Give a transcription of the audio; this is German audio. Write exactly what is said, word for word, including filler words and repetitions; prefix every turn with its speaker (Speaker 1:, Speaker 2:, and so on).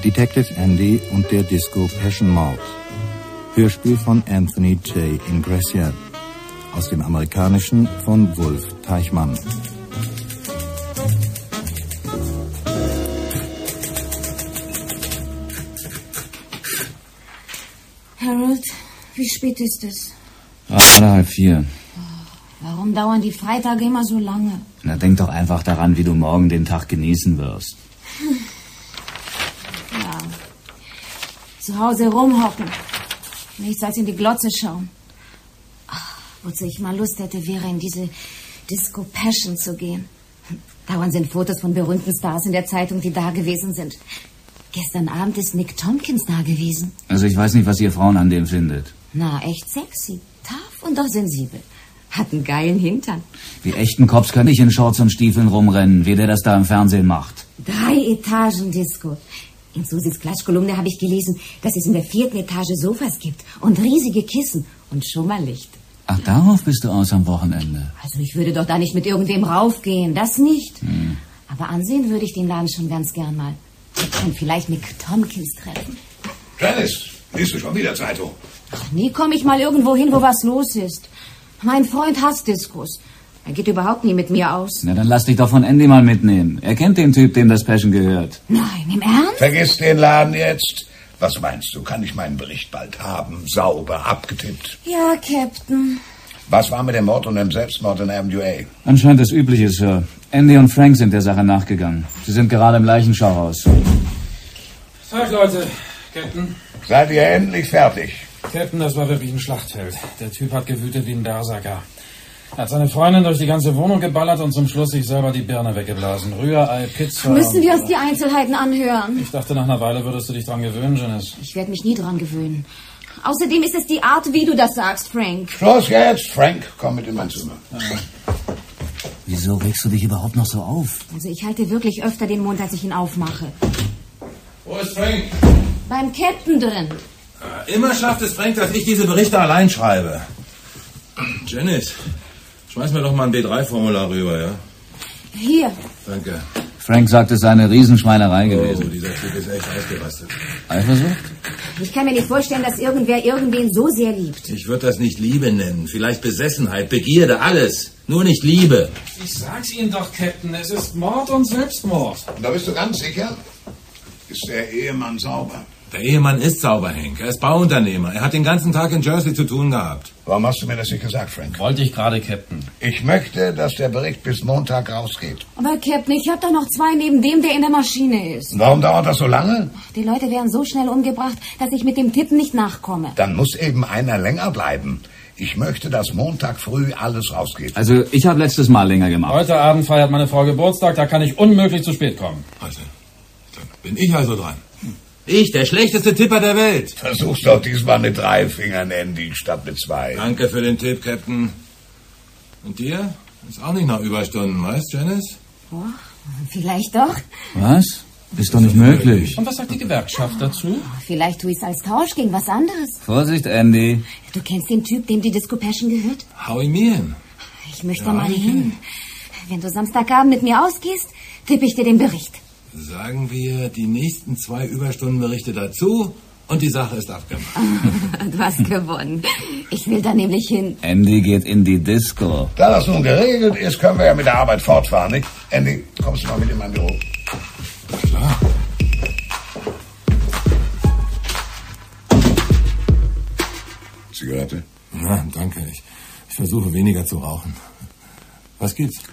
Speaker 1: Detective Andy und der Disco Passion Mord. Hörspiel von Anthony J. Ingressier. Aus dem Amerikanischen von Wolf Teichmann.
Speaker 2: Harold, wie spät ist es?
Speaker 3: Gerade halb vier.
Speaker 2: Warum dauern die Freitage immer so lange?
Speaker 3: Na, denk doch einfach daran, wie du morgen den Tag genießen wirst.
Speaker 2: Ja. Zu Hause rumhocken. Nichts als in die Glotze schauen. Ach, wozu ich mal Lust hätte, wäre in diese Disco Passion zu gehen. Dauernd sind Fotos von berühmten Stars in der Zeitung, die da gewesen sind. Gestern Abend ist Nick Tompkins da gewesen.
Speaker 3: Also ich weiß nicht, was ihr Frauen an dem findet.
Speaker 2: Na, echt sexy. Tough und doch sensibel. Hat einen geilen Hintern.
Speaker 3: Die echten Cops können nicht in Shorts und Stiefeln rumrennen, wie der das da im Fernsehen macht.
Speaker 2: Drei Etagen Disco. In Susis Klatschkolumne habe ich gelesen, dass es in der vierten Etage Sofas gibt und riesige Kissen und Schummerlicht.
Speaker 3: Ach, darauf bist du aus am Wochenende?
Speaker 2: Also ich würde doch da nicht mit irgendwem raufgehen, das nicht.
Speaker 3: Hm.
Speaker 2: Aber ansehen würde ich den Laden schon ganz gern mal. Und vielleicht Nick Tompkins treffen.
Speaker 4: Janice, liest du schon wieder Zeitung?
Speaker 2: Ach, nie komme ich mal irgendwo hin, wo was los ist. Mein Freund hasst Diskos. Er geht überhaupt nie mit mir aus.
Speaker 3: Na, dann lass dich doch von Andy mal mitnehmen. Er kennt den Typ, dem das Passion gehört.
Speaker 2: Nein, im Ernst?
Speaker 4: Vergiss den Laden jetzt. Was meinst du, kann ich meinen Bericht bald haben? Sauber, abgetippt.
Speaker 2: Ja, Captain.
Speaker 4: Was war mit dem Mord und dem Selbstmord in Avenue A?
Speaker 3: Anscheinend das Übliche, Sir. Andy und Frank sind der Sache nachgegangen. Sie sind gerade im Leichenschauhaus.
Speaker 5: Tag, Leute. Captain.
Speaker 4: Seid ihr endlich fertig?
Speaker 5: Captain, das war wirklich ein Schlachtfeld. Der Typ hat gewütet wie ein Berserker. Er hat seine Freundin durch die ganze Wohnung geballert und zum Schluss sich selber die Birne weggeblasen. Rührei, Pizza...
Speaker 2: Müssen wir uns die Einzelheiten anhören?
Speaker 5: Ich dachte, nach einer Weile würdest du dich dran gewöhnen, Janice.
Speaker 2: Ich werde mich nie dran gewöhnen. Außerdem ist es die Art, wie du das sagst, Frank.
Speaker 4: Schluss jetzt, Frank. Komm mit in mein Zimmer.
Speaker 5: Ja.
Speaker 3: Wieso regst du dich überhaupt noch so auf?
Speaker 2: Also ich halte wirklich öfter den Mund, als ich ihn aufmache.
Speaker 6: Wo ist Frank?
Speaker 2: Beim Captain drin.
Speaker 6: Ja, immer schafft es Frank, dass ich diese Berichte allein schreibe. Janice, schmeiß mir doch mal ein B drei Formular rüber, ja?
Speaker 2: Hier.
Speaker 6: Danke.
Speaker 3: Frank sagt, es sei eine Riesenschweinerei gewesen.
Speaker 6: Oh, dieser Typ ist echt ausgerastet.
Speaker 3: Eifersucht?
Speaker 2: Ich kann mir nicht vorstellen, dass irgendwer irgendwen so sehr liebt.
Speaker 6: Ich würde das nicht Liebe nennen. Vielleicht Besessenheit, Begierde, alles. Nur nicht Liebe.
Speaker 5: Ich sag's Ihnen doch, Captain. Es ist Mord und Selbstmord.
Speaker 4: Da bist du ganz sicher? Ist der Ehemann sauber?
Speaker 6: Der Ehemann ist sauber, Hank. Er ist Bauunternehmer. Er hat den ganzen Tag in Jersey zu tun gehabt.
Speaker 4: Warum hast du mir das nicht gesagt, Frank?
Speaker 5: Wollte ich gerade, Captain.
Speaker 4: Ich möchte, dass der Bericht bis Montag rausgeht.
Speaker 2: Aber Captain, ich habe doch noch zwei neben dem, der in der Maschine ist.
Speaker 4: Warum dauert das so lange?
Speaker 2: Die Leute werden so schnell umgebracht, dass ich mit dem Tippen nicht nachkomme.
Speaker 4: Dann muss eben einer länger bleiben. Ich möchte, dass Montag früh alles rausgeht.
Speaker 3: Also, ich habe letztes Mal länger gemacht.
Speaker 5: Heute Abend feiert meine Frau Geburtstag, da kann ich unmöglich zu spät kommen.
Speaker 6: Also, dann bin ich also dran. Ich, der schlechteste Tipper der Welt.
Speaker 4: Versuch's doch diesmal mit drei Fingern, Andy, statt mit zwei.
Speaker 6: Danke für den Tipp, Captain. Und dir? Ist auch nicht nach Überstunden, weißt, Janice?
Speaker 2: Oh, vielleicht doch.
Speaker 3: Was? Ist doch nicht möglich.
Speaker 5: Und was sagt die Gewerkschaft dazu?
Speaker 2: Vielleicht tue ich es als Tausch gegen was anderes.
Speaker 3: Vorsicht, Andy.
Speaker 2: Du kennst den Typ, dem die Disco Passion gehört?
Speaker 6: Hau ihn mir hin.
Speaker 2: Ich möchte
Speaker 6: Ja,
Speaker 2: mal
Speaker 6: ich
Speaker 2: hin. Wenn du Samstagabend mit mir ausgehst, tippe ich dir den Bericht.
Speaker 6: Sagen wir die nächsten zwei Überstundenberichte dazu und die Sache ist abgemacht.
Speaker 2: Du hast gewonnen. Ich will da nämlich hin.
Speaker 3: Andy geht in die Disco.
Speaker 4: Da das nun geregelt ist, können wir ja mit der Arbeit fortfahren, nicht? Andy, kommst du mal mit in mein Büro?
Speaker 6: Klar.
Speaker 4: Zigarette?
Speaker 6: Ja, danke. Ich, ich versuche weniger zu rauchen. Was gibt's?